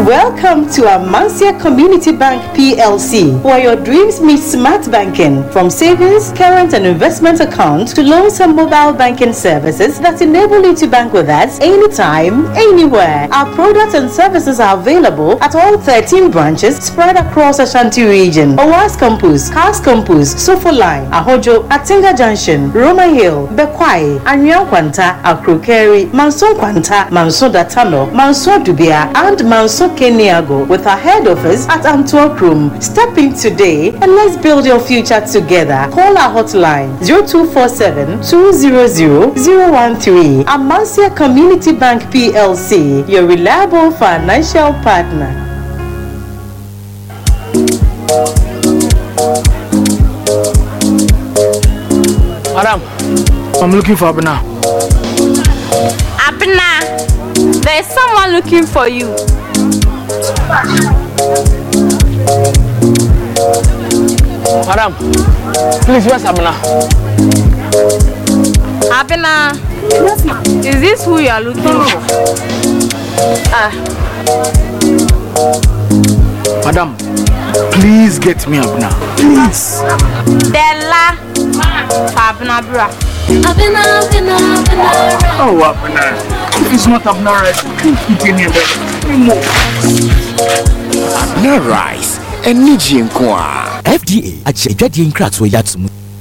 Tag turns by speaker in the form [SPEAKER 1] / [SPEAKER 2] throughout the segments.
[SPEAKER 1] Welcome to Amansia Community Bank PLC, where your dreams meet smart banking. From savings, current and investment accounts to loans and mobile banking services that enable you to bank with us anytime, anywhere. Our products and services are available at all 13 branches spread across Ashanti region. Owas Campus, Cars Campus, Sofo Line, Ahojo, Atinga Junction, Roma Hill, Bekwai, Anyan Kwanta, Akrokeri, Manso Kwanta, Manso Datano, Manso Dubia, and Manso Keniago, with our head office at Antwerp Room. Step in today and let's build your future together. Call our hotline 0247 200 013. Amansia Community Bank PLC, your reliable financial partner.
[SPEAKER 2] Madam, I'm looking for Abena.
[SPEAKER 3] Abena, there's someone looking for you.
[SPEAKER 2] Madam, please, where's Abena?
[SPEAKER 3] Abena, yes, ma'am. Is this who you are looking for?
[SPEAKER 2] Madam, please get me Abena. Please.
[SPEAKER 3] Della, Abena, bra.
[SPEAKER 4] Abena.
[SPEAKER 2] Oh, Abena. If it's not Abena rice, please keep in here.
[SPEAKER 5] Abena rice. Energy and qua. FDA. I check that in cracks where that's.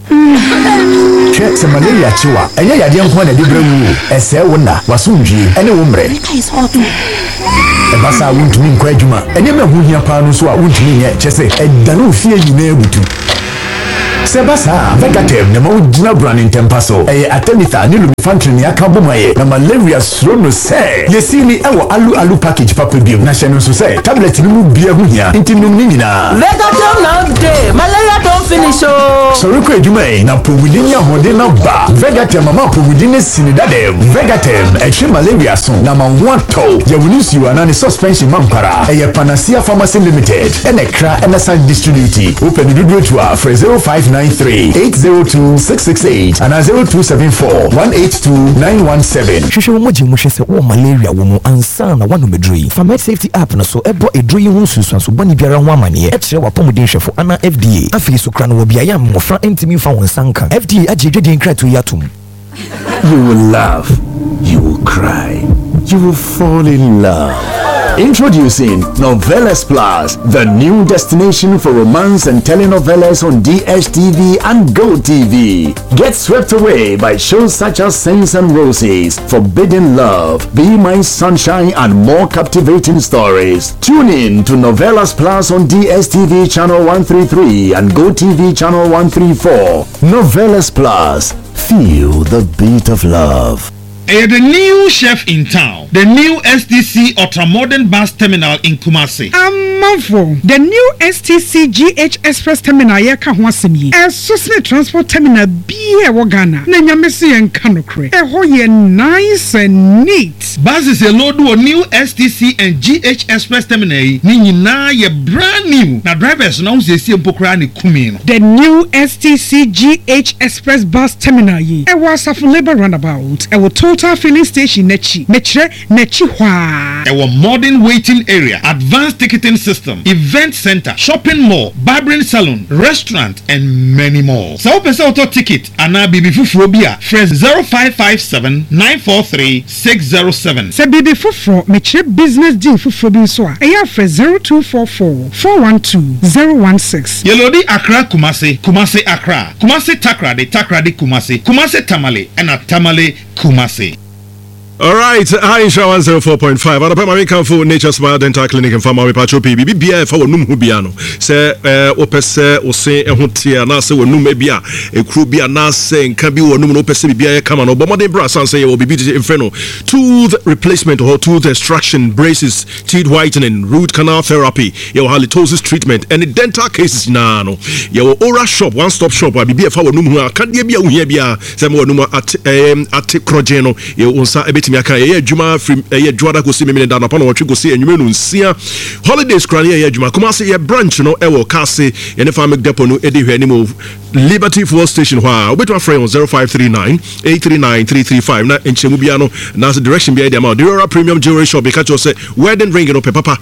[SPEAKER 6] Check some malaria chiwa. And ya diam kwana di bremu. Ese wona wasunji ene umre.
[SPEAKER 4] Is hot.
[SPEAKER 6] Ebasa wuntumi nkwa adwuma. Enye me hu hia pa no so a wuntumi nye chese edanu fie nyina ebutu. Sebasa Vegatem na mawudina brand in Tempaso. Atenitha ni lumifantrin ya kabomaye na malaria srono se. Yesini ewo alu package papa biom na shenu so se. Tablet ni mu bia hu hia nti num ni nyina.
[SPEAKER 7] Vegatem na day. Malaria don't finish oh.
[SPEAKER 6] So ko adwuma na powudin ya hode na ba. Vegatem mama powudin sinidadem. Vegatem eche malaria so na manwato. Ya wunisi wana ni suspension mampara. Panacea Pharmacy Limited. Enekra NSI distribute. Open the door to our 0593 802 668 and 0274 182 917.
[SPEAKER 5] Shusha moji mushese o malaria wo mu ansa na wanu medri. Famet safety app na so ebo edri hu susu so bani biara ho amane. Etre wa pomuden hwefo ana FDA. Afiri so kra no bia ya mmofra ntimi fa won sanka. FDA agedwede nkratu yatum.
[SPEAKER 6] You will laugh, you will cry, you will fall in love. Introducing Novelas Plus, the new destination for romance and telenovelas on DSTV and GoTV. Get swept away by shows such as Saints and Roses, Forbidden Love, Be My Sunshine, and more captivating stories. Tune in to Novelas Plus on DSTV channel 133 and GoTV channel 134. Novelas Plus, feel the beat of love.
[SPEAKER 8] The new chef in town, the new STC Ultra-Modern Bus Terminal in Kumasi.
[SPEAKER 9] Amavo, the new STC GH Express Terminal yeka ho asemi. Susme Transport Terminal biye wogana. Na nyamesi en kanokre. Ho ye nice and neat.
[SPEAKER 8] Buses a load of new STC and GH Express Terminal ni nyina ye brand new. Na drivers na usesi empokra ni kumi no.
[SPEAKER 9] The new STC GH Express Bus Terminal yi. Was a labor roundabout. Total filling station nechi hwa.
[SPEAKER 8] Our modern waiting area, advanced ticketing system, event center, shopping mall, barbering salon, restaurant, and many more. So open auto ticket and now BB Fufrobia. Fresh 0557 943 607.
[SPEAKER 9] Se BB Fufro meche business deal Fufrobi so a ya fresh 0244 412 016.
[SPEAKER 8] Yelodi Accra Kumasi, Kumasi Accra, Kumasi Takra de Kumasi, Kumasi Tamale, and a Tamale Kumasi.
[SPEAKER 10] All right, Aisha 104.5. Ada pa American for Nature Smile Dental Clinic and Pharma Pacho PB. Bia fa wonum hu bia no. Se opese ose ehotia na se wonum bia ekru bia na se nka bi wonum no opese bia ye kama no. Bomode bra san se ye obibi infernal. Tooth replacement or tooth extraction, braces, teeth whitening, root canal therapy, your halitosis treatment, and the dental cases na no. Your oral shop, one stop shop. Bia fa wonum hu kan dia bia hu bia se mo wonum at krogeno. Ye unsa betimi aka ye adwuma from ye dwada ko si me da no pa no wotwe ko si enwume no nsia holidays kran ye adwuma kuma se ye branch no e wo kase ye ne farm depot no e de hwani mo Liberty Fuel Station wa obetwa frame on 0539 839 335 na enchemu bia no na direction bia de amount Dora Premium Jewelry Shop because you say wedding ring no papa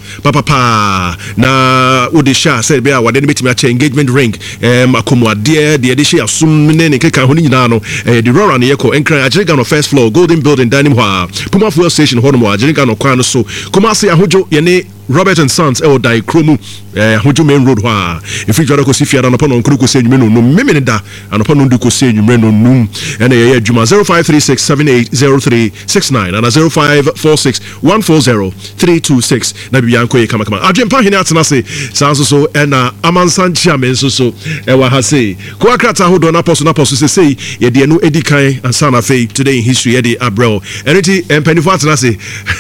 [SPEAKER 10] na odisha said bia wade ne betimi acha engagement ring akomo de de she asum ne ne keka ho nyina no the Rora ne yeko enkran Ajiriga no first floor Golden Building dining hall Puma Fuel Station ho no Ajiriga no kwan no so kuma se ahojo ye ne Robert and Sons e odai kromu ahojo main road wa if you jara ko si fiada no pono nkuru ko se nyume no memene da anopa no ndu ko se nyume no num ene ye adwuma 0536780369 and 0546140326 na bianko ye kama adwempa hene atena se sanso so ena amansanchia menso so e wa ha se ko akrata hodo na poso se ye de no edikan ansana fe today in history ye de abrel eneti empanifo atena se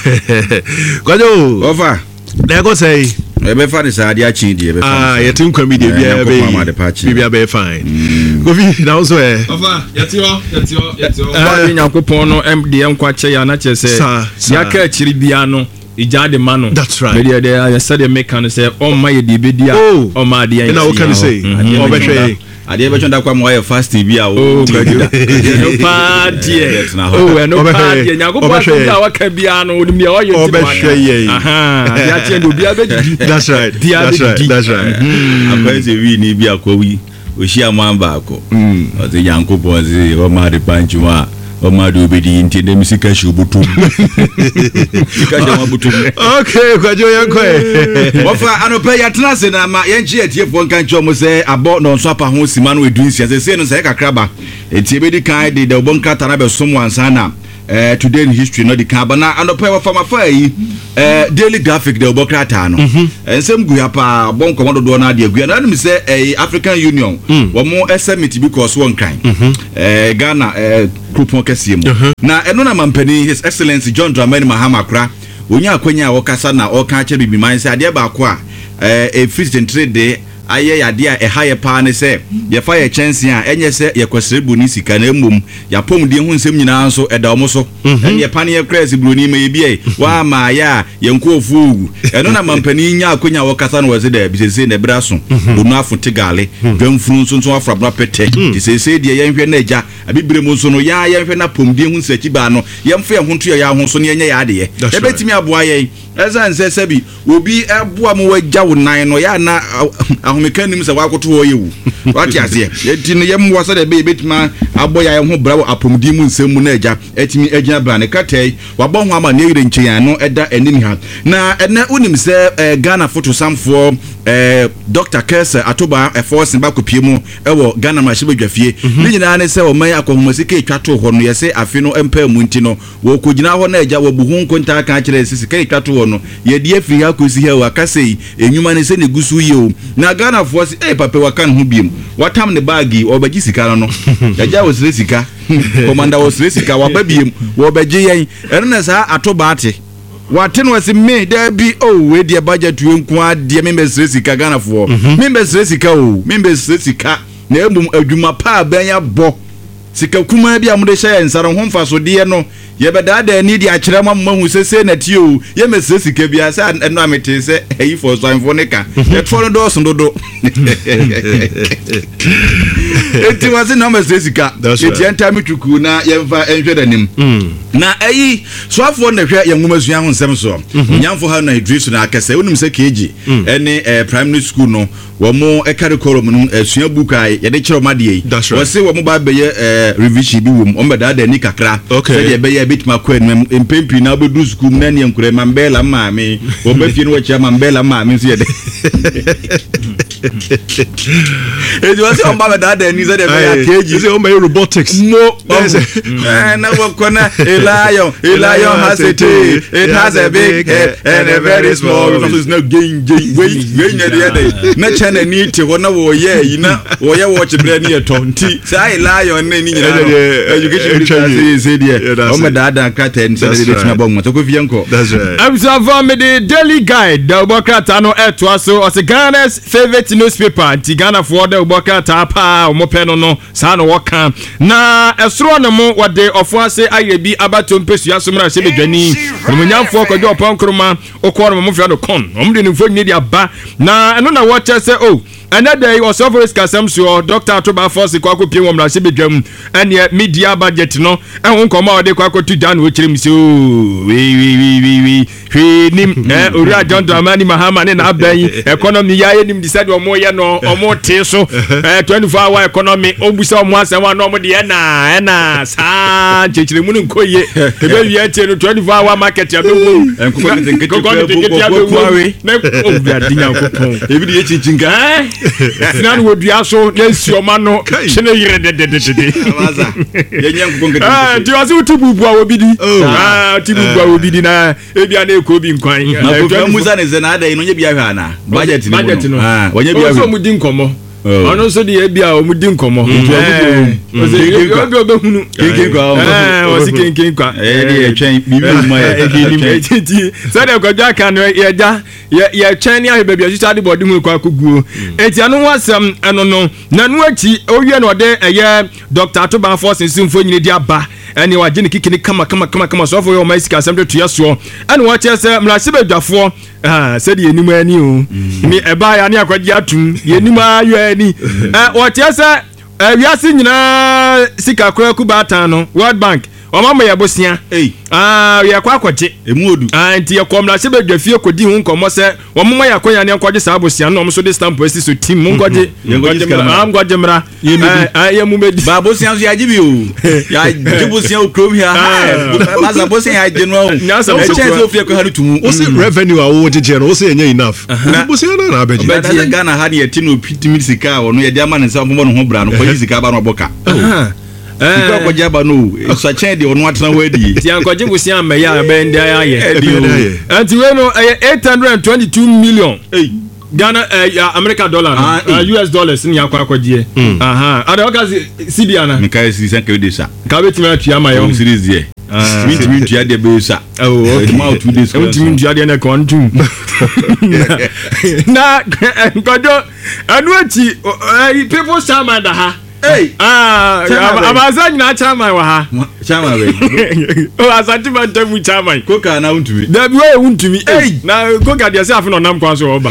[SPEAKER 10] kwajo
[SPEAKER 4] over
[SPEAKER 10] there go say
[SPEAKER 4] ebe fa this ade achi de ebe fa
[SPEAKER 10] ye tin kwami de bia be bia be fine go fi na so
[SPEAKER 11] over yeti ho
[SPEAKER 4] wa nyankopon no md nkwache ya na che se ya ka achiri bia no ijade mano
[SPEAKER 10] that's right
[SPEAKER 4] media they said they make can say on my de bedia on my de
[SPEAKER 10] na o can say obehwe
[SPEAKER 4] ade be chonda kwa mo ye fast bi a o no party no party nyagopa da waka bia no onim ya o ye
[SPEAKER 10] obehwe
[SPEAKER 4] ya tiendo bia be di
[SPEAKER 10] that's right
[SPEAKER 4] akwese wi ni bia kwa wi o hia mamba ko o te yankopo ze o ma de panchuma o ma do be di intende misika shubutu sika jama butu
[SPEAKER 10] okay kwajo yanko
[SPEAKER 4] ofa anope ya tenase na ma yenchi etiefo nkancho mo se abo no nso apa ho sima no edunsia se no se kakraba etie di kan de obon kratara be som wansa na today in history no di kan ba na anope wa fama fa yi daily graphic de obon krata no ensem gu ya pa bon komodo do na de agua na nim se African Union wo mo summit because one kan Ghana group kesiemu na eno na mampani His Excellency John Dramani Mahama Kra onya akwanya wokasa na oka ache bibi man se ade ba ko a efficient trade aye yade a haye pa ne se ye fa ye chance a enye se ye kwasrebu ni sika na emom ya pomde hu nsem nyina nso eda omo so enye pa ne ye crazy broni ma ye bie wa ma ya ye nkofu ogu eno na mampani nya akwanya wokasa na wose da bisese na braso onu afote gale dwamfuru nso afrabra pete disese de ye nhwe na eja abibre mu nso no ya ye nhwe na pomde hu nsachi ba no ye mfa ye ho nto ya ho so ne ye ya de ye ebetimi aboa ye eza nse sebi obi eboa mo wagya wo nan no ya na ahomekanim se wakoto ho yewu wati ase eti no yem wasa de be betima aboya ye ho bra apomdi mu nsem mu na agya etimi agya bra ne katai wabɔ ho ama ne yire nkyen no eda anim ha na ene unim se Ghana photo samfo Dr. Kese Atoba force ba kopie mu ewo Ghana mahye badwafie ne nyina ne se o man akohomasi ke twato ho no ye se afi no empa mu nti no wo kogina ho na agya wo buhu nkonta ka kire sisi ke twato ho no ye die firi ha kosi ha wa kasei enyuma ne se ne gusu ye o na Ghana force papa wakan ho biem watam ne bagi obagi sika no agya wo sire sika commander wo sire sika wa babiem wo bagye yen eno na sa Atoba ate waten wasi me there be we dia budget we nko ade membe sika Ghana for membe sika membe sika na emum adwuma pa ban ya bo sika kuma bia mo de hye nsaro ho mfaso de no ye beda da ni dia kire mahu sese na ti o ye mesre sika bia sa eno amete se eyi for so info ne ka e to no do so dodo eti wasi no mesre sika eti enta mitruku na ye mfa enhwe danim na eyi so afo na hwe ye ngomazua ho nsem so nyamfo ha na Idris na akase wonim se keji ene primary school no wo mo curriculum no asua buka ye de kire omade wo se wo mo ba beye revision bi wo mo beda da ni kakra se de beye bitima kwen empempi na obedu school na ne nkure mambela maame wo ba fie no wacha mambela maame so ye de e do se o ba beda da ni se de beye keji
[SPEAKER 10] se o ma robotics
[SPEAKER 4] no na wo kona lion has a tail, it has a big head and a very small nose. It's no gain wait na chana ni te wona wo ye ina wo ye watch brand near tonti say lion na ni nyina education say there o me dada krata en say dey na bongo to ko fienko
[SPEAKER 10] that's right
[SPEAKER 4] I'm so for me the daily guide the bokrata no eto so o se Ghana's favorite
[SPEAKER 11] newspaper nti Ghana for the Oboka tapa omopeno no sa no woka na esro no mo wode ofo ase ayebi abatom pesu asomra se bedwani munyamfo kodwo oponkroma okoro mo fia no kon omde no fo nyedi aba na eno na watch say oh another was over kasam so Dr. Atoba Force kwa ko pie wo mra se bedwam ene media budget no ehun koma ode kwa ko tu dan wo kirem so we nim ora John Dramani Mahama ne na aban economy ya enim decide omo ye no omo te so 24 hour economy obusa omo asema no omo de na sa chechiremu ne nkoye ebe wi tie no 24 hour market ya bewu enko nkete ya bewu na obiadinya nkopon ebi de chichinga nan wo dua so na sioma no chene yire de amaza yenye nkopon nkete ti wase utububu a obidi tibubu a obidi na ebia na ekobi nkwan
[SPEAKER 4] na musa ne zena ada ino nye bia hwa na budget no wonye bia
[SPEAKER 11] so mudi nkomo ono so de ebia omudi nkomo obi obehunu o si kenken kwa
[SPEAKER 4] de etwen bibi mo
[SPEAKER 11] ya ti so de gwadwa kan ye twen ni ahe bia so ade body hu kwa koguo enti anu wasam eno no nanu achi owie no de eye Dr. Atoba Force simfo nyine di aba eni waje ne kikini kama so for your my sika assembly to yaso eni wa chese mrase bedwafo said ye nimu ani o ni eba ya ne akwaji atum ye nimu ayo ani wa chese wiase nyina sika kura kubata no World Bank omama ya bosia ya kwa akwaje
[SPEAKER 4] emuodu
[SPEAKER 11] anti ya komla se bedwafie kodi hu nkomo se omama ya kwanya ne akwaje sa bosia no omso de stamp esi so team ngoje ngoje mra ya mumedi
[SPEAKER 4] ba bosia so ya jibi o ya jibosia o krom here maza bosia ya jenwa o chance of ya ko halu tumu
[SPEAKER 10] o se revenue a wo jeje no o se enye enough bosia na abeje
[SPEAKER 4] da Ghana ha ne tinu pitimi sika o no ya dia ma ne se mo no ho bra no ko sika ba no boka Iko kwa jaba no so chende onu atena wedi
[SPEAKER 11] ti ankoje busia meya bende aye anti we no 822 million Ghana American dollar US dollars ni yakwa akwaje ada okazi sibiana
[SPEAKER 4] mikai sisa ke desa
[SPEAKER 11] ka betima atua mayo
[SPEAKER 4] series ye mint ya de besa
[SPEAKER 11] okay
[SPEAKER 4] ma 2 days
[SPEAKER 11] mint ya de na kontu na kodo anu achi people sama da ha abaza nyina chama wa ha
[SPEAKER 4] chama we
[SPEAKER 11] o asati man tamu chama
[SPEAKER 4] koka na untumi
[SPEAKER 11] da bi we untumi na koka dia se afino nam kwan so oba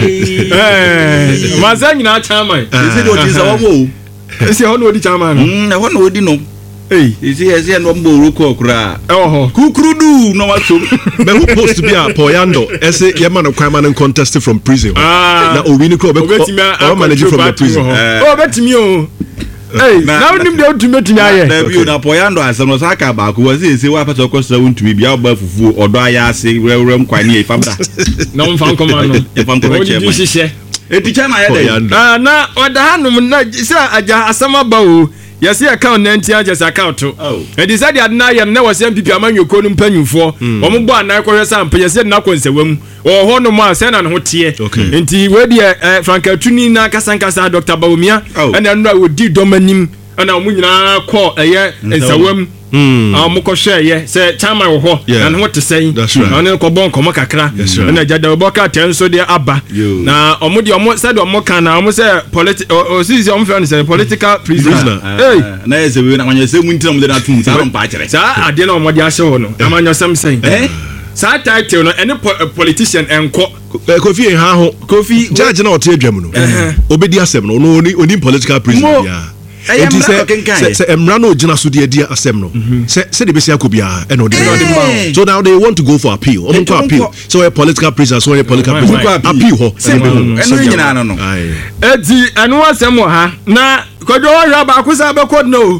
[SPEAKER 11] abaza nyina chama
[SPEAKER 4] se do tisa wa mo
[SPEAKER 11] se hono odi chama no
[SPEAKER 4] na hono odi no ese no mbo ruko okura kukurudu no waso
[SPEAKER 10] be who post be a poyando ese ye man kwan man contest from prison na owini ko be o manage from the prison
[SPEAKER 11] betimi o now nim de ultimate nya
[SPEAKER 4] na bi na poyando asem saka ba ko wase ese wa pata ko sra untumi bia oba fufu odo aya ase rewrem kwani e fabra
[SPEAKER 11] na mfa nkoma no
[SPEAKER 4] e fa nkoma chema eticha na ya
[SPEAKER 11] na oda hanum na sa aja asama ba o yesi account 90 ages account e decide adna ya na wase MPP amanyoko no mpanyufo omo bo anan ko hwesa mpa yesi na konsewam o ho no ma se na no tie enti we de Frankatuni na kasankasa Dr. Bawumia na no odi domanim na omo nyina ko eye nsawam amukọ share ye se chama wo ho na no te sei na ko bon komo kakra na jada oboka tenso de aba na omo de omo said omo kan na omo se o sisi omo fe say political prisoner
[SPEAKER 4] na ye se we na manya se mu ntina mo de na tum sa ron pa kire
[SPEAKER 11] sa ade na omo de ahye ho no amanyo sam sei sa title no any politician enko
[SPEAKER 10] Kofi ha ho Kofi judge na o te adwam no obedi asem no oni political prisoner ya enti se emra no gina so de dia asem no se de besia ko bia e no de so now they want to go for appeal on to appeal so a political prisoner so a political prisoner appeal ho
[SPEAKER 4] eno nyina no
[SPEAKER 11] eti eno asem ha na kodo wa ba ko sa be ko no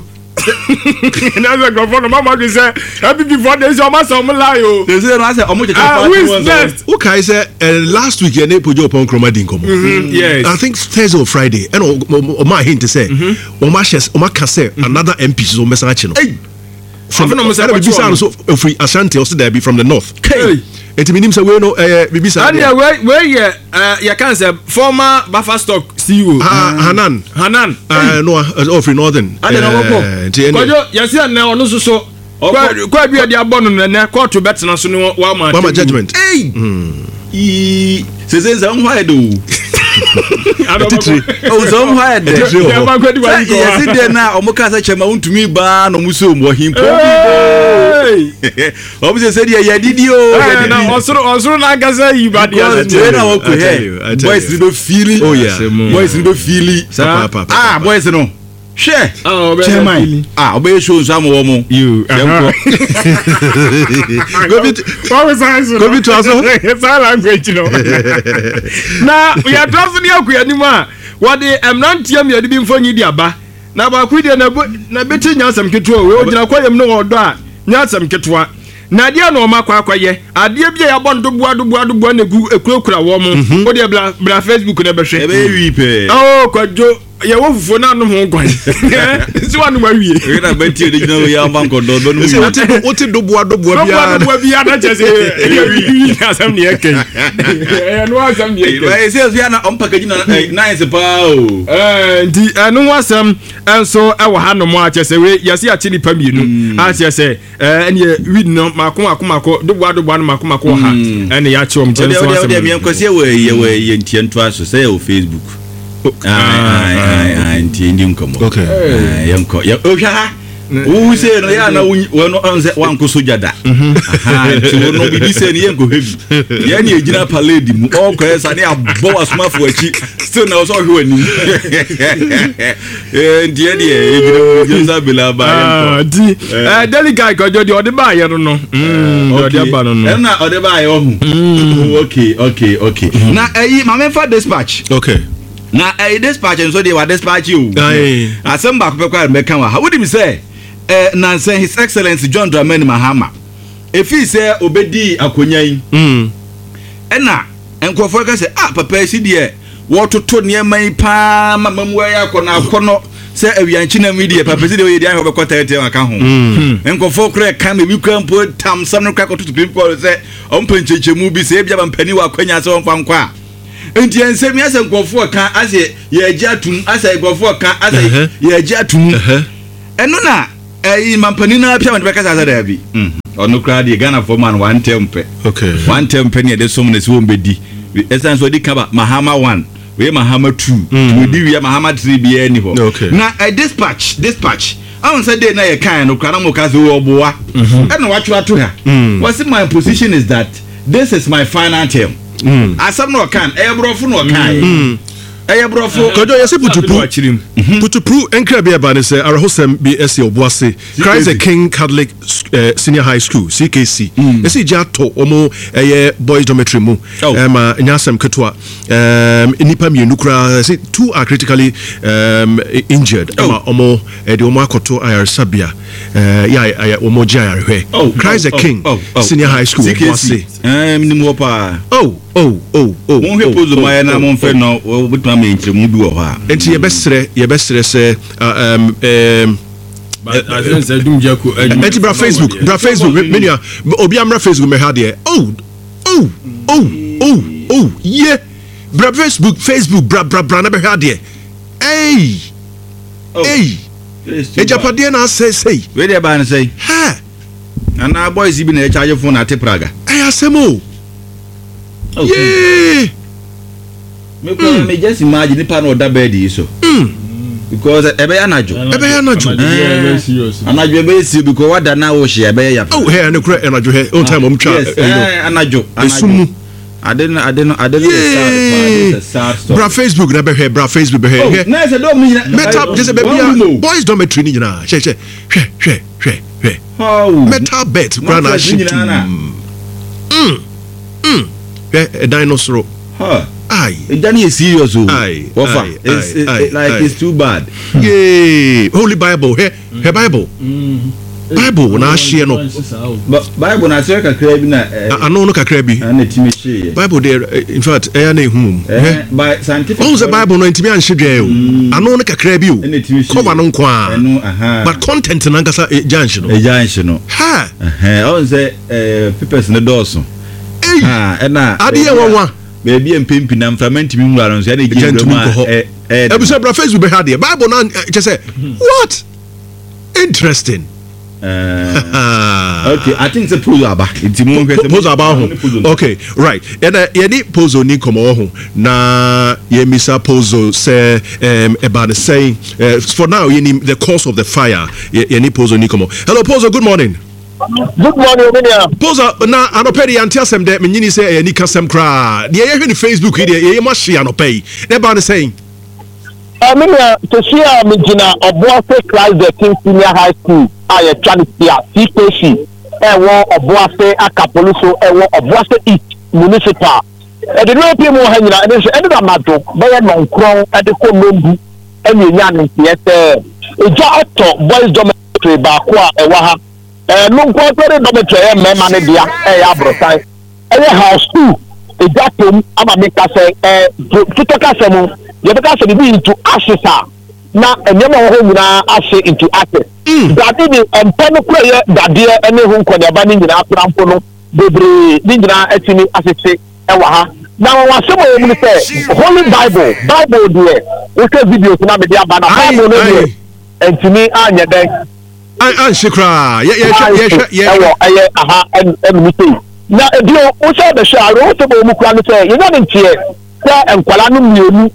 [SPEAKER 11] na ze go for no mama go say happy before this o ma so mo lie o
[SPEAKER 4] they say no say o mo je party
[SPEAKER 10] o kai say last week e na pojo upon Cromadin komo
[SPEAKER 11] yes
[SPEAKER 10] I think Thursday or Friday and o ma hint say o ma can say another MP so message no from the so free Ashanti also there be from the north it means we no bibisa
[SPEAKER 11] and where you can say former Buffer Stock CEO
[SPEAKER 10] Hanan no free northern
[SPEAKER 11] I don't know ko you see na onu so kwa bia dia bonu na court bet na so no wa ma
[SPEAKER 10] judgment
[SPEAKER 4] se se on why do Oh, some hide. Yes, there now. Omukasa chema untumi ba no muso mo himpo. Obviously said ya didio.
[SPEAKER 11] Na osoro na gaza yiba dia.
[SPEAKER 4] Na wo ko he. Boys no feeling.
[SPEAKER 10] Oh yeah.
[SPEAKER 4] Boys no feeling. Ah, boys no. Share. Oh, chairman. Ah, obey show some woman. You. Go to us.
[SPEAKER 11] It's all language, you know. Now, we are dressing you anymore. What the Amnantium you have been for you, Diaba. Now, but we didn't na betting some kitwa. We will acquire no order. Not some kitwa. Nadia no makwa ye. Adia be a bond to bois ne gu a crocra woman. Or the bra Facebook never share. Oh, quite Joe. Ya wo fufu na no ho kwan. Si wa no ma wie.
[SPEAKER 4] We na beti de no ya man ko do no.
[SPEAKER 10] Si wote doboa bia.
[SPEAKER 11] Doboa bia na chese. Ya wi asam ne yake. No asam ne yake.
[SPEAKER 4] Ba se ya na on package na nice pa o.
[SPEAKER 11] Ndi no asam enso e wo ha no mo a chese we ya se achi ni pa mienu. A chese ene wi no mako doboa no mako ha. Ene ya chi om chese asam.
[SPEAKER 4] De mi enkwase we ye ntiento aso say o Facebook. Ndi nkomo.
[SPEAKER 10] Okay.
[SPEAKER 4] Yanko. Ya ohwa. Wo se no ya na wo onze wanko sojada. Aha, so no bibi se ni yanko heavy. Ya ni ejina palade mu. O ko esa ni abo asmafo achi. Still na so hwe ani. Ndi e de ejina bela ba yanko.
[SPEAKER 11] Di. Delicate ko jodi ode ba ye no. Ode ba no.
[SPEAKER 4] E na ode ba ye ohu. Okay. Na mama for dispatch.
[SPEAKER 10] Okay.
[SPEAKER 4] Na dispatch so they were dispatch you. Asem back pekwa meka wa. How would him say? Nansen His Excellency John Dramani Mahama. If he say obedi akonya yi. Na enkofo ka say papa si de wo toto ne man pa mamam wa ya kono akono say awianchi na media papa si de we dey ho bekota ete aka ho. Enkofo kra ka me bi kwampo tam sam no kwa koto to people say ompanchechemu bi say bia bampani wa akonya say onfa nkwa. Enti ensem ya se nkofo kan ase ye gya tum ase nkofo kan ase ye gya tum eno na mampani na pia man beka sa da bi ono kra de Ghana for man one tempe.
[SPEAKER 10] Okay,
[SPEAKER 4] one tempe ne de som ne so mbedi essence so di kaba Mahama 1 we Mahama 2 we di we Mahama 3 bi ani ho na dispatch I say dey na ye kan no kra na mo ka se wo boa eno watwa to ha what's my position is that this is my final term. Asam no kan ebrofo no kan ebrofo
[SPEAKER 10] kodo yesi putupu enkra bia ba ne se arahosem BSc obuase Christ the King Catholic Senior High School CKC yesi jato omo boys dormitory mu ma nyasem ketwa enipa mienu kra say 2 are critically injured omo de omo akoto ayarsabia ya omo jayarhwe Christ the King Senior High School obuase
[SPEAKER 4] minimum pa
[SPEAKER 10] mo
[SPEAKER 4] he pozo maya na mo fe no obutuma me nkyeremu bi wo ha
[SPEAKER 10] enti ye besre se enti bra Facebook menia obi amra Facebook me ha de yeah bra Facebook bra na be ha de ejapade na say
[SPEAKER 4] we dey ban say
[SPEAKER 10] ha
[SPEAKER 4] ana boys bi na charge phone at Praga
[SPEAKER 10] asemo yeah
[SPEAKER 4] me just imagine the pan or that bed so because ebe anajo ebe see because what that now she ebe ya
[SPEAKER 10] here no cry anajo here on time om try
[SPEAKER 4] anajo
[SPEAKER 10] esumu
[SPEAKER 4] I didn't
[SPEAKER 10] bra Facebook na be here bra Facebook be here
[SPEAKER 4] na say do me
[SPEAKER 10] meta just be boys dormitory ni nyina hwe meta bet kwa na shit a dinosaur aye
[SPEAKER 4] Danny is serious it's too bad.
[SPEAKER 10] Yeah, Holy Bible here Bible Bible na share no
[SPEAKER 4] but Bible na share kakra bi na
[SPEAKER 10] ano no kakra bi
[SPEAKER 4] na timi share
[SPEAKER 10] Bible there in fact na ehum
[SPEAKER 4] by scientific
[SPEAKER 10] the Bible no ntimi anhwedwe o ano no kakra bi o cover no kwa but content na ngasa janshi no
[SPEAKER 4] ha on say papers na doso na
[SPEAKER 10] ade wanwa
[SPEAKER 4] baby empimpi na mframenti mi nwara nso ya na gidroma
[SPEAKER 10] ebusa bra Facebook be ha de Bible na say what interesting
[SPEAKER 4] Okay, I think it's a puzzle aba. It's more
[SPEAKER 10] puzzle aba. Okay, right. And any puzzle ni komo ho na ye misa puzzle say about the saying for now you need the cause of the fire. Any puzzle ni komo. Hello puzzle, good morning.
[SPEAKER 12] Good morning, Omenia.
[SPEAKER 10] Puzzle na anopedi antiasem de menyini say any kasem kra. De ye hwe Facebook here ye ma hye anopei. E ba the saying
[SPEAKER 12] Omenia to share me gina Obuase Christ the King Senior High School. Aye Chanistia CKC. Ewo Obuase Akapoluso ewo Obuase East Municipal. E de no pimo ha nyina e de da mato be ye nonkron e de ko nombu eni nya ntie se eja auto boys dormitory ba ko a ewa ha no nkwatore dormitory e mema ne dia e ya brotai e house 2 eja tom ama me ka se tutoka se mu ye be ka se bi into asisa na enyema ho nyina ase into asset dade ni empano kure ye dade ene hu nkonya ba ni nyina aprampo no bebre ni nyina atini asese e wa ha na wa semo ye mu se Holy Bible de o se videos na me dia ba na Bible no de entini anya den
[SPEAKER 10] an shikra ye
[SPEAKER 12] aye aha en mi say na edio o se be sha ro se bo mu kura no se ye na ntie se enkwala no mienu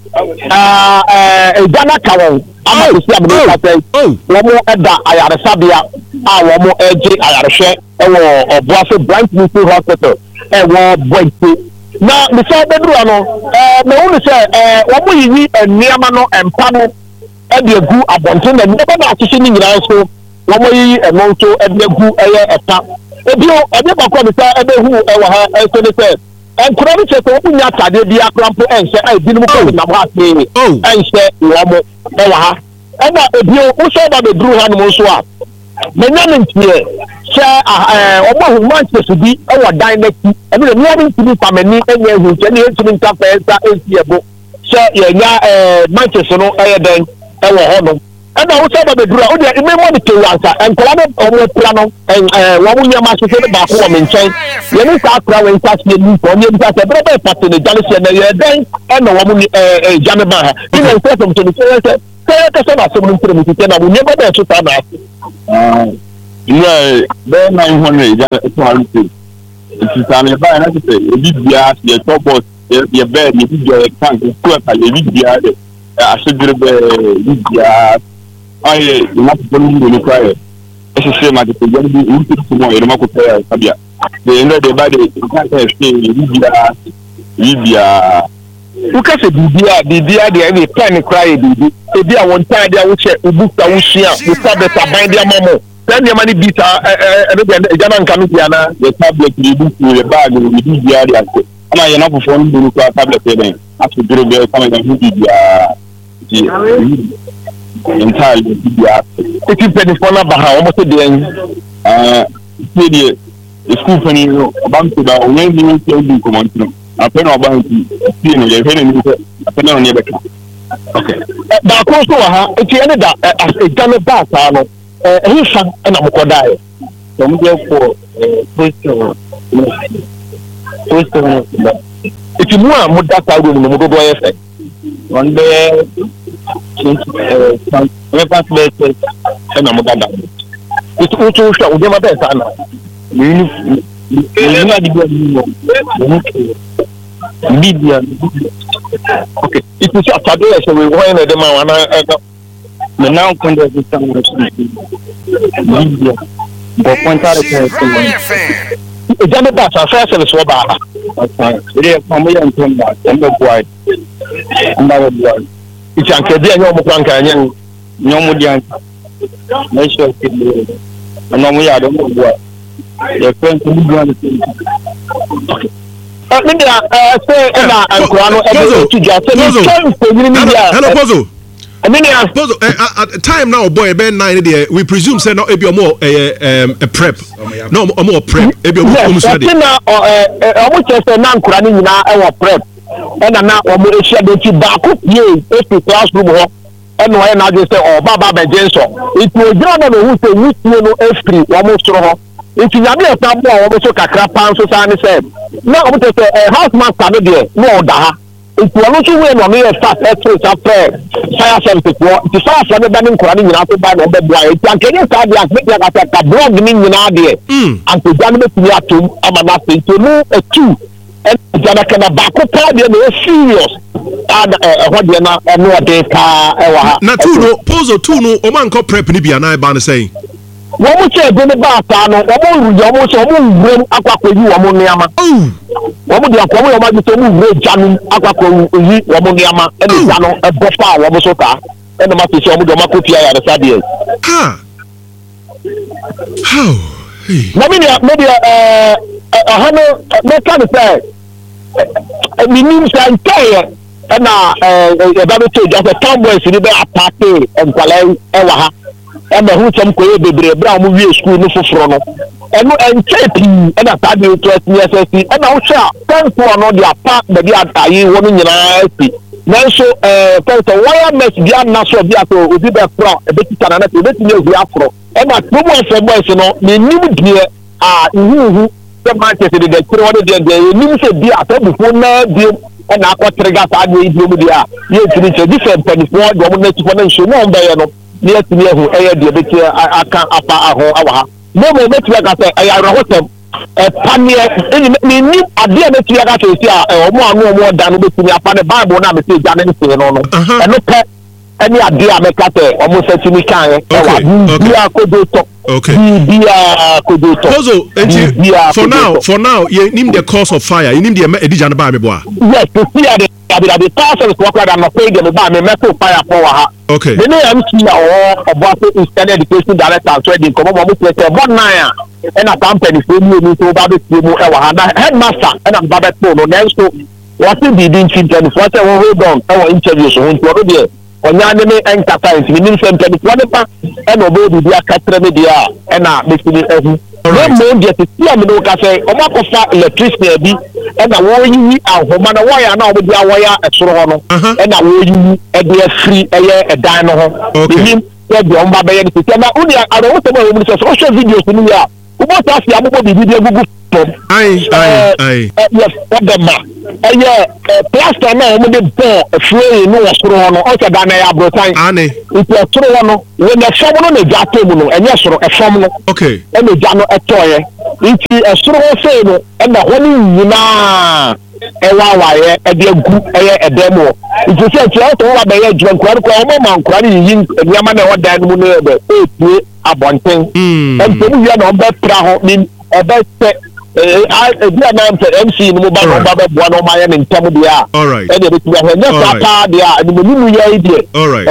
[SPEAKER 12] ejana kawon ama kusi amene ka say wo mo eda ayaresabia a wo mo eje ayarehwe ewo Obuase Bright Mission Hospital ewo boyte na mi say bedru ano me wonu se wo mo yiyi eniama no empa no e de gu abonte na ne ba na akisi ni nyina so wo mo yiyi emonto e de gu eye eta ebio ebe bakọ mi say ebe hu e wa ha e so ne say enkura ni se ko nya tade bi akrampo ense ai bi mu ko na mo ase ense wo mo e wa ha e na ebio wo so ba bedru ha no so a menya ntie se omo hu Manchester bi e wo dan na ti e bi no ni ti famani enye hu se ni enti nka pesa esiebo se ye nya Manchester no e den e wo ho no e na wo so ba bedru a wo de ime mo de tewansa enkola no omo pra no wo mu nya ma se se ba ko wo menchen ye ni sa akra we nsa se ni ko ni bi sa se brebe pate ne jale se na ye den e na wo mu jame ba ha ni na se from to se se ba se mu ntire mu ti na mu ne ba da so ta na
[SPEAKER 13] yeah be 900 ja to halti ti sa me ba na se e bi bia ye top boss ye be ni bi je tank ko pa ye bi bia de asegre be bi bia aye na ko ni ko aye ese se ma de ko je bi u ti mo ye ma ko pa sabia de ndo de ba de ka se bi bia
[SPEAKER 12] uka se bibia de e pen cry bibi e bia won time dia wo che ubuka wo hia wo sa beta ban dia mamo then dia mani bita e jana nka no dia na
[SPEAKER 13] the tablet de buku le bag ni bibia de ase ana ye na fofo ndu ko tablet e den aso duro be kama ya bibia ti entirely bibia
[SPEAKER 12] e ti pen for na ba ha o mo se de school pani no bank da o yen ni se du ko mon no apena oba nti ti no ye hene ni se apena no ne beka okay ba ko so wa ha eti ene da as a gane ba sa no he fa na mo kodae so mo de ko posto eti mu a mo da sa ro no mo dodo ye fe on be we pass be na mo da eti o to sha o de ma be sa na ni na di media okay it is a today so we want them na now conduct some media but point out e jame ba sa first so ba ere ko ya ntom ba embe boy ndare boy it an kede anyo mo kwanka anyen nyomo dian na sure ke no mo ya do mo boy the friend to do one thing okay Media say na ankrano e to just hello
[SPEAKER 10] Pozo time now boy ben 9 there we presume say no e be more a prep no more prep e be more study
[SPEAKER 12] na omo chese na ankrano nyina e wo prep e na omo ehia de ti ba ko ye e classroom ho e no e na je say o baba be jenso it wo jira na hu say wu no e free omo soro ho it nyame e tabo omo so kakra pan so sa ni say na omo te say house master no there no da ha If you are not sure when you start fire service, the fire for the banning Koran to buy no bed. Can you start the aspect like a blog meaning idea? And to Janus Yatum, Amanasi, to know a two. And Janakana Bako Party, serious. And what you know, no data.
[SPEAKER 10] Natuno, Pozo Tuno, Omanko Prep Nibia, and I ban saying.
[SPEAKER 12] What would you do about Tano? Almost bring Aqua you among Yama. What would you come about the Jamin Aqua Wamoniama and the Jano, a Bofa, Wamosota, and the Matisha Makutia, the Sadias?
[SPEAKER 10] How?
[SPEAKER 12] Maybe a hundred, no kind of say. We need to tell and a double change of a tomboy, Siliba Pate and Palais, Ewaha. And the who some quay the brown movie school no for frono. And taping and a study to SSC and I'll share. Thanks for another part that they are you wanting in ISP. Now, so, why must be a national vehicle with the pro, a bit of another, let me be afro. And at 2 months of boys, you know, the new dear who the market in the 300 day, new said, dear, before now, dear, and I got triggers at the media. Yes, it's a different penny for government financial number. Near to me who air the bit I can't up our no more bet like I say I wrote them a panier me need a dear bet like I say or more than with me upon the Bible now say done anything on and no pet any idea make at almost a chimney can
[SPEAKER 10] okay. For now, you name the cause of fire. You name the Edijan Bamibwa.
[SPEAKER 12] Yes, to see the person is working and afraid of the metal fire for her.
[SPEAKER 10] Okay.
[SPEAKER 12] The name of about Eastern Education Director and Trading Common one nine and a company for me to Babbitt headmaster and I'm Babbitt Polo. So, what will be doing children? What I will hold on our interviews on to Onyaneme and Catines, Minister and obey the Catra Media and Mr. Then more get to see a middle cafe, Omakofa electricity, and a war you are Homana wire now with your wire at Sorono, and a war you at the free a dino. Okay. The Omba Bay, only I don't want to social videos in here. Who wants us to be video Google? Yes, what the man. Plaster now, we did a free no Sorono, also than I have time. It's a Sorono when the Sorono is Jatomo, and yes, a Sorono.
[SPEAKER 10] Okay.
[SPEAKER 12] And the Jano a toy. It's a Sorono and the Honey a dear group a demo. It's a set out over the edge when Quadrama, Quadrama, Yamana, what that would a one thing. And then you are on that Praho, mean a best. I MC no Baba one of my in Tamudia.
[SPEAKER 10] All right.
[SPEAKER 12] And it's
[SPEAKER 10] all right.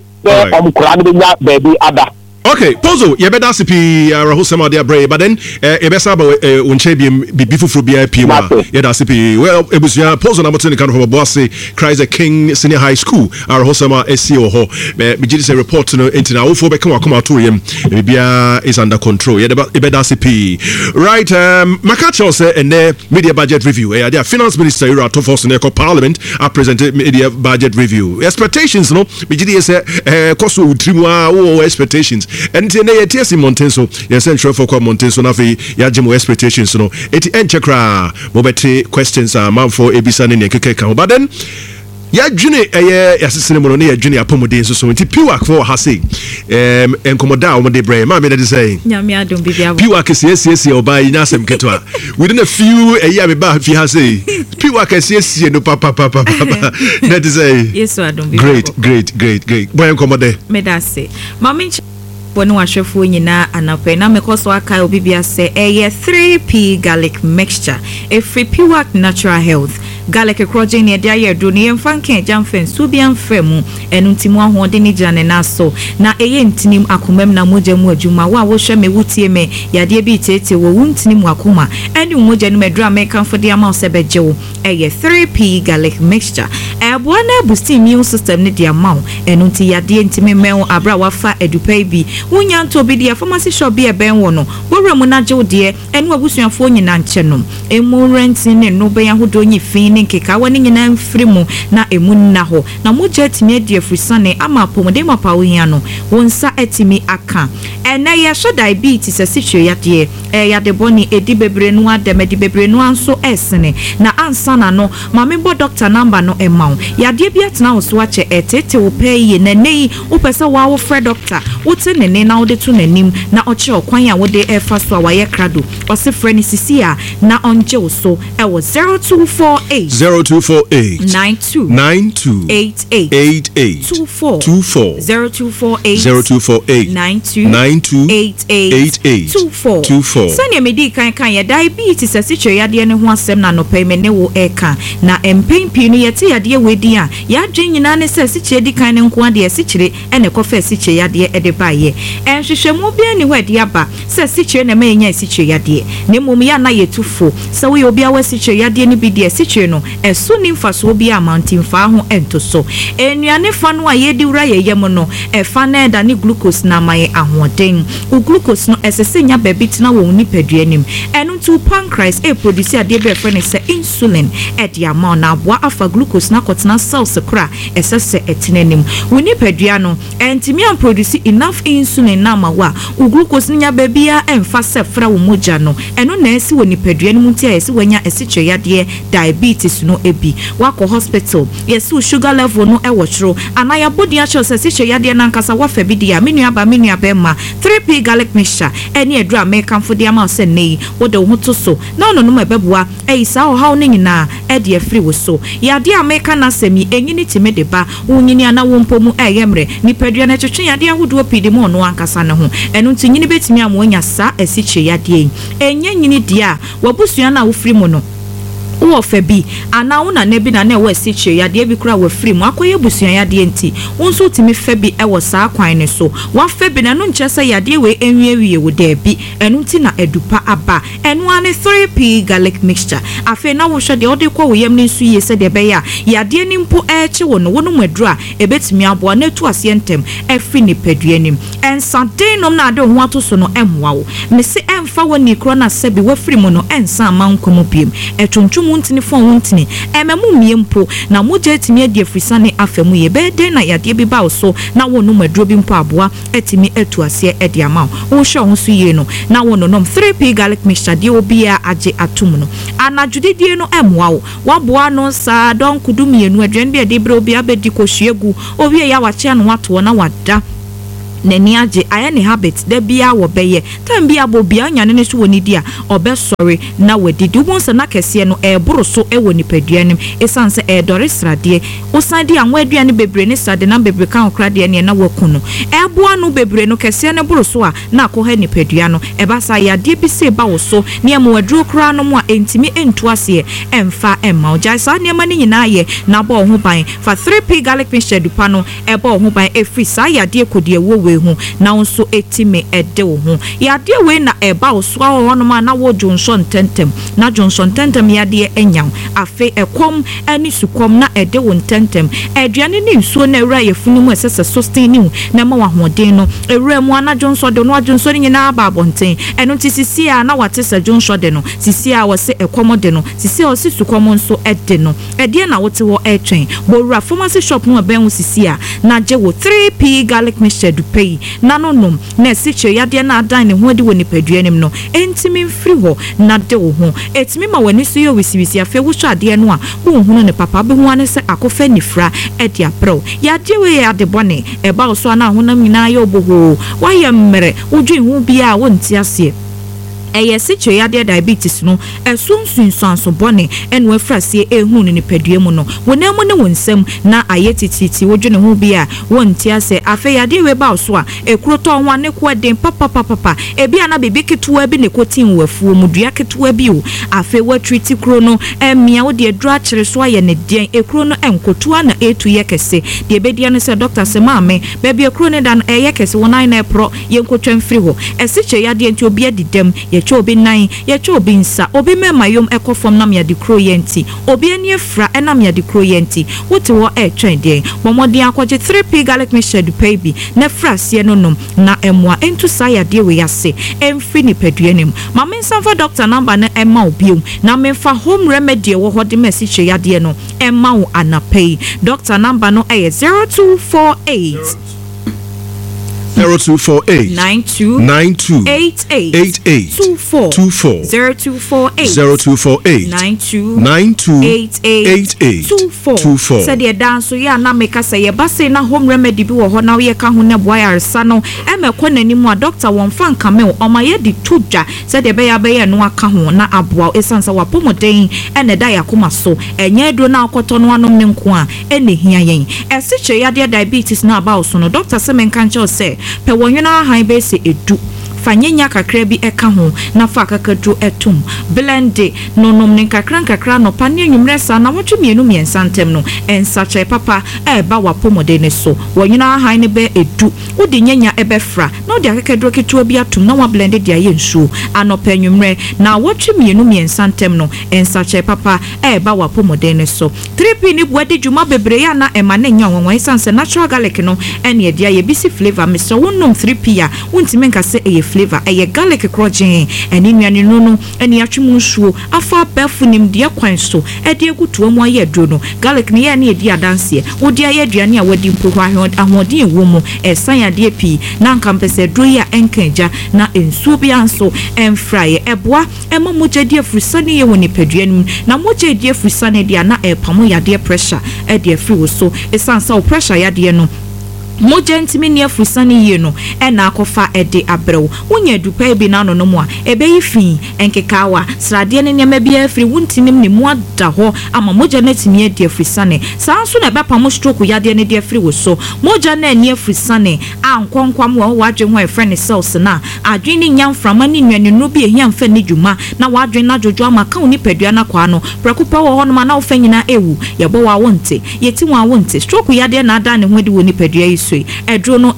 [SPEAKER 12] Baby Ada.
[SPEAKER 10] Okay, Pozo, you better CP Rahusama dia brave, but then Ebesa Unchebi before BIP. Yeah, that's CP. Well, it was Pozo number 20 kind of a bossy Chrysler King Senior High School, Rahusama SCO ho. Bijis a report to into now for become a tourium. Bibia is under control. Yeah, Ebeda CP. Right, Makacho say and media budget review. Yeah, their finance minister you are to force in the parliament are presented media budget review. Expectations, no? Bijis say cost trimwa expectations. And today, TS Montenso, yes, and for Montenso, Navi, Yajimo expectations, no, 80 chakra, Mobete questions are mount for Ebisan and Keke. But then, ya junior, assistant Mononia, junior Pomodin, so into Piwak for Hasi, and Comoda, when they bring, Mamma, that is saying,
[SPEAKER 3] Yamia, don't be
[SPEAKER 10] Piwak is yes, or by Nasem Ketwa. Within a few, a year about Fiase, Piwak is yes, no papa, that is a
[SPEAKER 3] yes, I don't be
[SPEAKER 10] great. Boy, Commode,
[SPEAKER 3] Medase, Mammy. When we are for nyina anape na mekoso aka obi bia say 3P garlic mixture a free Piwak natural health garlic ekroje ne dia ye do ne yemfa nkan jamfen so bia mfemu enu ntimu ahode ne jane na so na ntinim akomam na moja mu adwuma wa wo hwe me wutie me yade bi tete wo ntinim akoma enu moja no medra me kan for dia ma se beje wo 3P garlic mixture eboa na boost immune system ne dia mawo enu nti yade ntimi mewo abra wafa edupai bi wonya nto bi dia pharmacy shop bi eben wo no wowremu na je de enu abusuafo nyina nche no emu rent ne no be yahodo nyi fin ne nkeka wani nyina mfiri mu na emu nna ho na moja timi adi afrisane ama pomode mapa wo hia no wonsa etimi aka ena ye so diabetes asitwe yade yade boni edi bebre no adem edi bebre no anso esene na ansana no mame bo doctor number no emaw yade bi atena wo so ache etete wo pay ye na nei wo pesa wa wo fre doctor wo te ne na wo de to nanim na oche okwan ya wo de efa so awaye krado ose fre ni sisi a na onje wo so e wo 0248 92 88 24 0248 92 24 sani medi kan ya diabetes asitwe yade ne ho asem na no pay me ne wo eka na empempi no yete yade wedi a ya dwen nyina ne se asitwe di kan ne nko ade asitwe ene kofa asitwe yade ede baye enhwehwemu bia ni wedi aba se asitwe na ma enya asitwe yade ne mom ya na yetufo se wo obi awa asitwe yade ne bi de asitwe no esu ni mfaso obi amountain fa ho entoso enuane fa no a yedi wura yeyem no efa na eda ne glucose na mai ahoden u glucose no esese nya baby tina wo ni paduanim enu tu pancreas produce ade be frene se insulin edi amount na aboa afa glucose na kotena cells kra esese etinanim wo ni padua no entimi am produce enough insulin na mawa u glucose nya baby a emfa se fra wo moja no enu na esi wo ni paduanim ntia esi wanya esiche yade diabetes no ebi wako hospital yesu sugar level no ewochro anaya body a chose esiche yade na nkasa wafa bi dia menu aba ma 3p garlic mixture eni edura make am for dia ma se nei wo de ho to so na no no mebeboa sa o haw ne nyina e de afri wo so yade ameka na semi enyini time de ba wonyini ana wo mpomu eyemre ni padua na twetwe yade ahodo pidi mo no ankasa ne ho enu ntinyini betimi amonya sa esiche yade enye nyini dia wabusua na wo fri mo no wo fabi ana wona ne bi na na we siche yade bi kura we free mu akoye busua yade enti wonso timi fabi e wo saa kwan ne so wa fabi na no nche se yade we enwie wo da bi enu ti na edupa aba enu ane 3p garlic mixture afi na wo hwe de ode kwa wo yam ne nsu ye se de be ya yade ni mpo e che wo no wo no madura e betimi abo na tu ase ntem e free ni paduanim ensade nom na ade ho ato so no emwa wo me se emfa wo ni kro na se bi wa free mu no ensa mankomo biem etuntum wuntini fon wuntini ememu miempo na moja etimi adi afrisane afemu ye beden na yade bi ba so na wonu maduro bi mpo aboa etimi etu ase edi ama wo hwe ho so ye no na wono nom 3p garlic mixture de obi a age atum no anadwudidie no emwa wo waboa no sa don kudumienu adwen bi ade bre obi abedi kohwiegu obi ya wache no wato na wada nani age ayane habit da bia wo beye tan bia bo bia nyane ne so woni dia obe sorry na wadidi wonsa na kese no eboro so e woni paduanim esanse e dore srade osade anwa aduane bebre ne sade na bebre kan krade ne na wakunu eboa no bebre no kese ne boro so a na akoha ni padua no eba sa ya de bi se ba wo so ne mo waduro kra no mo a entimi entu ase emfa emma oja sa ne ma ne nyina ye na ba ho ban fa 3p garlic mixture dupa no eba ho ban efri sa ya de kodie wo hu na onso etime ede wo hu yade we na eba oso ho no ma na wo Johnson tentem na Johnson tentem yade enyaw afi ekom ani sukom na ede wo tentem aduane ni nsuo na ewra yefunu mu esese sustain ni na ma wahoden no ewra mu ana Johnson de no Johnson nyina aba abonten eno tisisi a na wate se Johnson de no sisi a wo se ekom de no sisi a wo se sukom nso ede no ede na wote wo etwen borura pharmacy shop no ben wo sisi a na je wo 3p garlic mixture du pay nanonom na esiche yade na adan ne ho de woni paduanim no entimi mfiri ho na de wo ho etimi ma wani so ye wisibisi afa wo hwa ade no a wo hu ne papa be ho ane se akofa nifra edi apro yade we yade bone eba so na ho na nyina ye oboho wa ye mmere wodwen hu bia wo nti ase siche yade diabetes no esunsunsanso bone enu afrase ehunu ne padua mu no wonam ne wonsam na ayetititi wodwene hu bia wonti ase afa yade we ba so a ekroto ho ane ko den papa ebi ana bebe ketua bi ne kotin wafuo mu dua ketua bi o afa watriti kro no emia wo de adura kire so aye ne den ekro no enkotua na etu ye kese de bedia no se doctor se maame bebi ekro ne dan eye kese wonai na pro ye nkotwa mfiri ho esiche yade enti obi adidem ye cho obi nan ye cho obi nsa obi mema yom ekofom na me de kro yenti obi ani efra na me de kro yenti wote wo twɛn den momodi akɔgye 3p garlic mixture du baby na fra sie no nom na emwa entu saya de we yase emfri ni peduanim ma me nsanfa doctor number na emma obiom na me fa home remedy wo hode message yade no emma wo anapay doctor number no 0248
[SPEAKER 10] 0248 92 88 24 0248 92 88 24
[SPEAKER 3] said ye dance ya na make say ye base na home remedy bi wo ho na ye ka ho na boy arsa no e me ko nani mu a doctor won fa nka me o ma ye di tudwa said ye be ya no aka ho na aboa esansa wa pomoden e ne da yakoma so enye do na akoto no anom ne nko a e ne hia yen e se che ya de diabetes na aba so no doctor se men kan che say pe wonwena han be se edu fanyenya kakra bi eka ho na fa kakadu etum blende nonom ne kakra no pa ne nwumre sa na wotwe mienu miensantem no ensache papa e ba wapomode ne so wonwena han ne be edu wodi nyenya ebe fra na wodi akakadu ketu bi atum na wa blende dia ye nsuo anopa nwumre na wotwe mienu miensantem no ensache papa e ba wapomode ne so 3p ni bwadi juma bebre ya na ema ne nya wonwan sanse natural garlic no ene dia ye bisi flavor Mr. Wonnom 3p ya wontime nka se e flavor eye garlic crojen eni nuane no eni atwemu nsuo afa befunim de kwan so ede egutuo mu aye aduro no garlic ne ye na edi adanse wodi aye aduane a wadi mpoho ahodi ewo mu esan ade pi na nkampese duro ya enkaja na ensuo bi anso enfry eboa ema mojadi afusane ye woni paduanum na mojadi afusane dia na epamo yade pressure ede afri wo so esansa pressure yade no mojentimi ne afusane ye no e na akofa ede abrew wonya dupa bi na no mo a ebe yifi enkekawa srade ne nyama bi afri wuntinim ne mu ada ho ama moja na timi ede afusane sanso na bepa mo stroke yade ne de afri wo so moja na ne afusane ankonkwam wo wadwe ho efre ne cells na adwen ne nyamframa ne nwane no bi ehia mfa ne dwuma na wadwen na jojo ama ka oni padua na kwa no prekupa wo ho no ma na ofa nyina ewu yebo wa wonte yeti wa wonte stroke yade na ada ne ho de woni padua edro no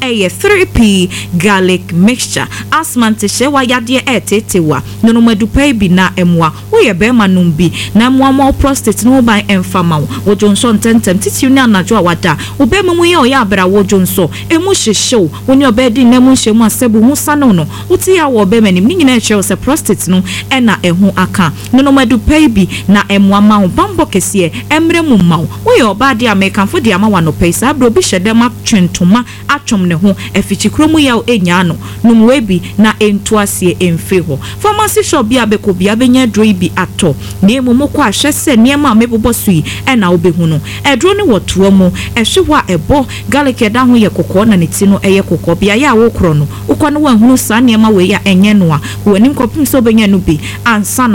[SPEAKER 3] 3p garlic mixture asmante shewa yade etetewa no madupa bi na emwa wo ye be manum bi na emwa prostate no by emfama wo jonson tentem titi ni anajo awada wo be mu ye oya abra wo jonso emu hyehyew woni obedi na mu hyemu asebu mu sano no uti ya wo be manim ni nyina chew se prostate no e na ehu aka no madupa bi na emwa ma wo bambo kese emre mu ma wo ye obade amekanfo de ama wano pesa abro bi hyedema twentoma atwom ne ho efichi kromu ya enya no numwebi na entuasie emfri ho pharmacy shop bia beko bia benya dro bi ato na emomoko ahwese niema mebobo sui e na obehu no edro ne wotoa mu ehwe ebo garlic eda ho ye kokko na ne ti no eye kokko bia ya wo kro no ukọ no wanhunu sa niema we ya enye no a wani nkopim so benya no bi ansa